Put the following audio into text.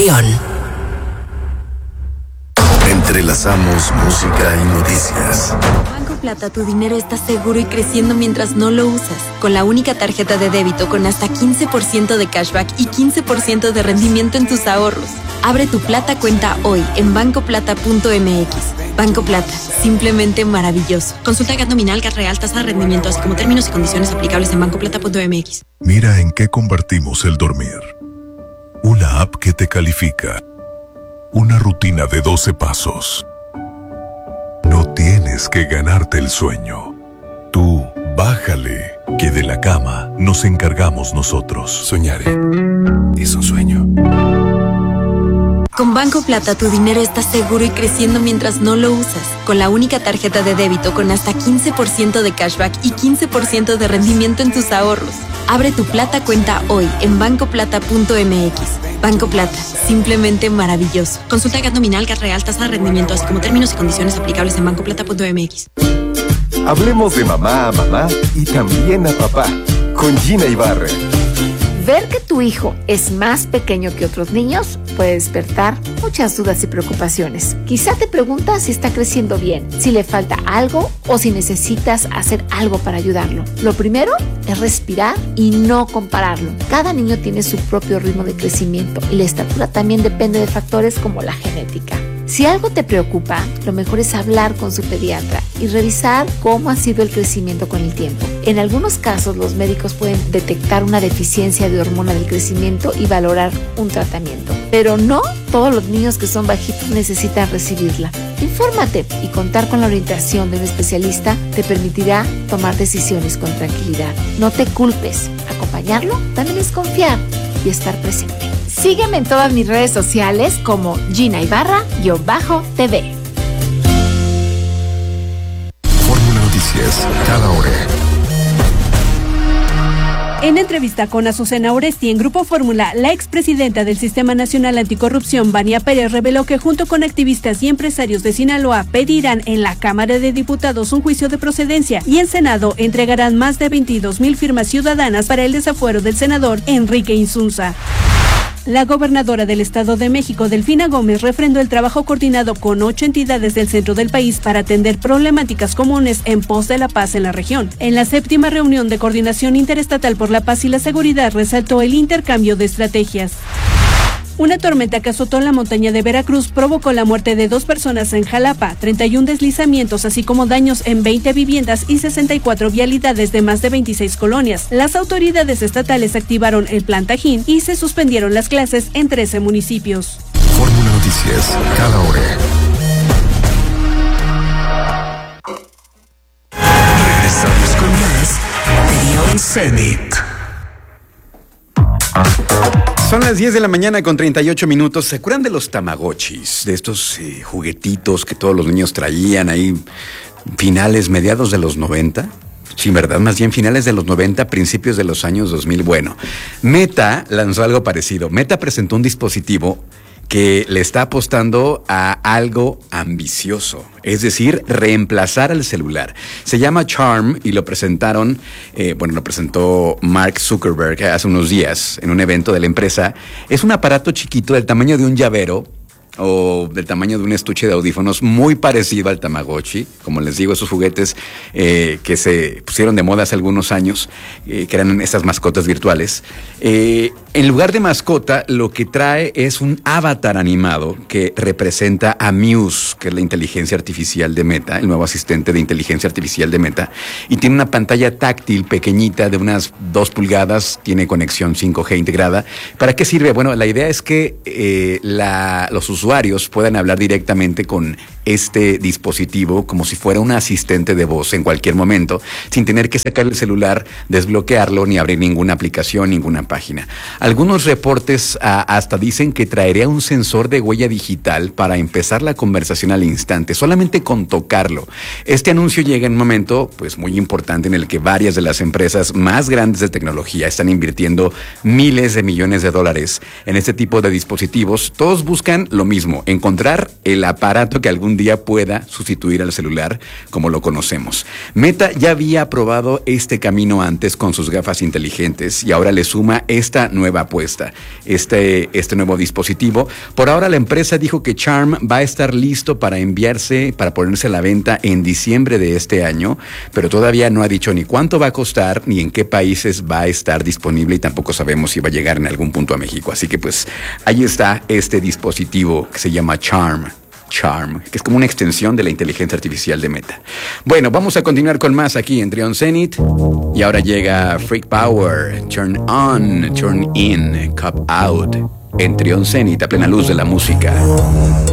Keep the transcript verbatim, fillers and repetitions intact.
León. Entrelazamos música y noticias. Banco Plata, tu dinero está seguro y creciendo mientras no lo usas. Con la única tarjeta de débito con hasta quince por ciento de cashback y quince por ciento de rendimiento en tus ahorros. Abre tu Plata cuenta hoy en banco plata punto m x. Banco Plata, simplemente maravilloso. Consulta G A T nominal, G A T real, tasa de rendimiento, así como términos y condiciones aplicables en banco plata punto m x. Mira en qué convertimos el dormir. Una app que te califica. Una rutina de doce pasos. No tienes que ganarte el sueño. Tú, bájale, que de la cama nos encargamos nosotros. Soñaré. Es un sueño. Con Banco Plata, tu dinero está seguro y creciendo mientras no lo usas. Con la única tarjeta de débito con hasta quince por ciento de cashback y quince por ciento de rendimiento en tus ahorros. Abre tu Plata cuenta hoy en banco plata punto m x. Banco Plata, simplemente maravilloso. Consulta G A T nominal, G A T real, tasa de rendimiento, así como términos y condiciones aplicables en banco plata punto m x. Hablemos de mamá a mamá y también a papá. Con Gina Ibarra. Ver que tu hijo es más pequeño que otros niños puede despertar muchas dudas y preocupaciones. Quizá te preguntas si está creciendo bien, si le falta algo o si necesitas hacer algo para ayudarlo. Lo primero es respirar y no compararlo. Cada niño tiene su propio ritmo de crecimiento y la estatura también depende de factores como la genética. Si algo te preocupa, lo mejor es hablar con su pediatra y revisar cómo ha sido el crecimiento con el tiempo. En algunos casos, los médicos pueden detectar una deficiencia de hormona del crecimiento y valorar un tratamiento. Pero no todos los niños que son bajitos necesitan recibirla. Infórmate y contar con la orientación de un especialista te permitirá tomar decisiones con tranquilidad. No te culpes. Acompañarlo también es confiar y estar presente. Sígueme en todas mis redes sociales como Gina Ibarra-T V. Fórmula Noticias, cada hora. En entrevista con Azucena Oresti en Grupo Fórmula, la expresidenta del Sistema Nacional Anticorrupción, Vania Pérez, reveló que junto con activistas y empresarios de Sinaloa pedirán en la Cámara de Diputados un juicio de procedencia y en Senado entregarán más de veintidós mil firmas ciudadanas para el desafuero del senador Enrique Insunza. La gobernadora del Estado de México, Delfina Gómez, refrendó el trabajo coordinado con ocho entidades del centro del país para atender problemáticas comunes en pos de la paz en la región. En la séptima reunión de coordinación interestatal por la paz y la seguridad, resaltó el intercambio de estrategias. Una tormenta que azotó la montaña de Veracruz provocó la muerte de dos personas en Jalapa, treinta y un deslizamientos, así como daños en veinte viviendas y sesenta y cuatro vialidades de más de veintiséis colonias. Las autoridades estatales activaron el Plan Tajín y se suspendieron las clases en trece municipios. Fórmula Noticias, cada hora. Regresamos con más de León Zenit. Son las diez de la mañana con treinta y ocho minutos. ¿Se acuerdan de los tamagotchis? De estos eh, juguetitos que todos los niños traían ahí, finales, mediados de los noventa. Sí, ¿verdad? Más bien finales de los noventa, principios de los años dos mil. Bueno, Meta lanzó algo parecido. Meta presentó un dispositivo que le está apostando a algo ambicioso, es decir, reemplazar al celular. Se llama Charm y lo presentaron, eh, bueno, lo presentó Mark Zuckerberg hace unos días en un evento de la empresa. Es un aparato chiquito del tamaño de un llavero o del tamaño de un estuche de audífonos, muy parecido al Tamagotchi. Como les digo, esos juguetes eh, que se pusieron de moda hace algunos años, eh, que eran esas mascotas virtuales. Eh, en lugar de mascota, lo que trae es un avatar animado que representa a Muse, que es la inteligencia artificial de Meta, el nuevo asistente de inteligencia artificial de Meta, y tiene una pantalla táctil pequeñita de unas dos pulgadas, tiene conexión cinco G integrada. ¿Para qué sirve? Bueno, la idea es que eh, la, los usuarios usuarios puedan hablar directamente con este dispositivo como si fuera un asistente de voz en cualquier momento, sin tener que sacar el celular, desbloquearlo, ni abrir ninguna aplicación, ninguna página. Algunos reportes ah, hasta dicen que traería un sensor de huella digital para empezar la conversación al instante, solamente con tocarlo. Este anuncio llega en un momento pues muy importante en el que varias de las empresas más grandes de tecnología están invirtiendo miles de millones de dólares en este tipo de dispositivos. Todos buscan lo mismo, encontrar el aparato que algún algún día pueda sustituir al celular como lo conocemos. Meta ya había aprobado este camino antes con sus gafas inteligentes y ahora le suma esta nueva apuesta, este, este nuevo dispositivo. Por ahora la empresa dijo que Charm va a estar listo para enviarse, para ponerse a la venta en diciembre de este año, pero todavía no ha dicho ni cuánto va a costar ni en qué países va a estar disponible y tampoco sabemos si va a llegar en algún punto a México. Así que pues ahí está este dispositivo que se llama Charm. Charm, que es como una extensión de la inteligencia artificial de Meta. Bueno, vamos a continuar con más aquí en Trion Zenith. Y ahora llega Freak Power, Turn On, Turn In, Cop Out, en Trion Zenith a plena luz de la música.